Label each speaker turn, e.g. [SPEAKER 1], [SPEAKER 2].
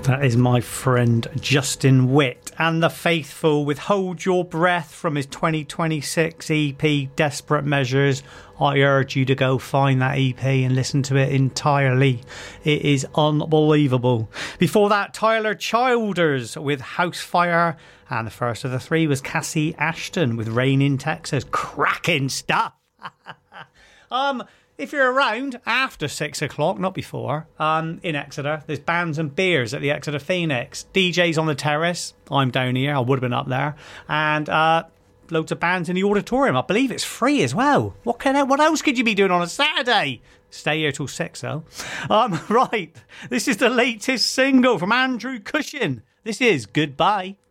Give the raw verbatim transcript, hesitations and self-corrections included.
[SPEAKER 1] That is my friend Justin Witt and The Faithful with Hold Your Breath from his twenty twenty-six E P Desperate Measures. I urge you to go find that E P and listen to it entirely. It is unbelievable. Before that, Tyler Childers with Housefire, and the first of the three was Cassie Ashton with Rain in Texas. Cracking stuff. um If you're around after six o'clock, not before, um, in Exeter, there's bands and beers at the Exeter Phoenix. D Js on the terrace. I'm down here. I would have been up there. And uh, loads of bands in the auditorium. I believe it's free as well. What can I, what else could you be doing on a Saturday? Stay here till six, though. Um, right. This is the latest single from Andrew Cushion. This is Goodbye.